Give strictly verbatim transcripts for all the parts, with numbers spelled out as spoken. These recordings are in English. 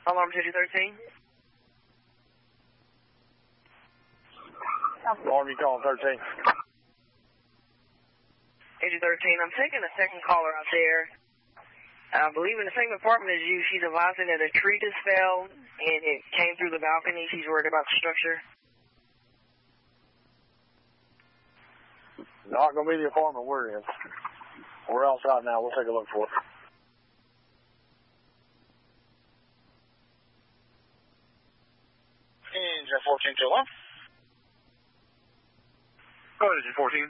Alarm two thirteen. Alarm, you calling thirteen. Agent thirteen, I'm taking a second caller out there. I believe in the same apartment as you. She's advising that a tree just fell and it came through the balcony. She's worried about the structure. Not going to be the apartment we're in. We're outside now. We'll take a look for it. Engine fourteen two one. Go ahead, Engine fourteen.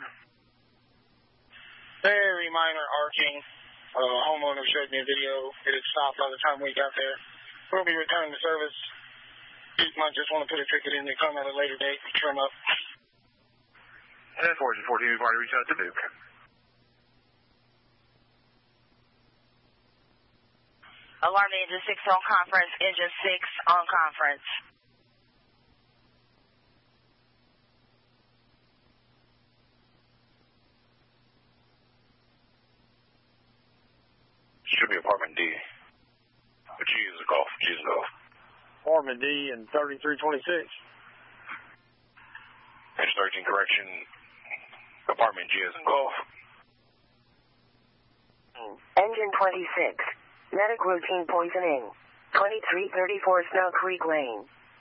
Very minor arcing. Uh, homeowner showed me a video. It had stopped by the time we got there. We'll be returning to service. You might just want to put a ticket in to come at a later date and trim up. ten four, Engine fourteen, we've already reached out to Duke. Alarm to Engine six on conference. Engine six on conference. Should be apartment D. But G is a golf. G is a golf. Apartment D and thirty-three twenty-six. Engine thirteen, correction. Apartment G is in golf. Engine twenty-six. Medic routine poisoning. twenty-three thirty-four Snow Creek Lane.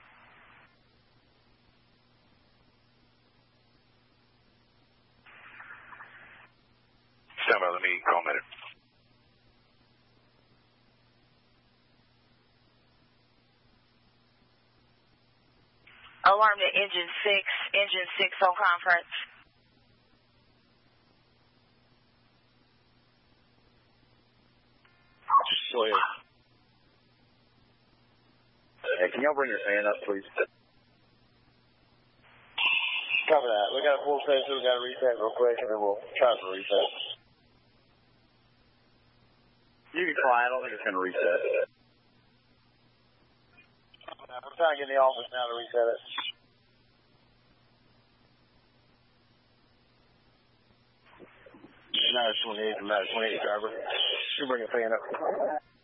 Stand by, let me call medic. Alarm to Engine six. Engine six on conference. Go ahead. Hey, can y'all bring your fan up, please? Cover that. We got a full station, so we got to reset real quick, and then we'll try to reset. You can try. I don't think it's going to reset. I'm trying to get in the office now to reset it. Matter twenty-eight, matter twenty-eight driver. You bring a fan up.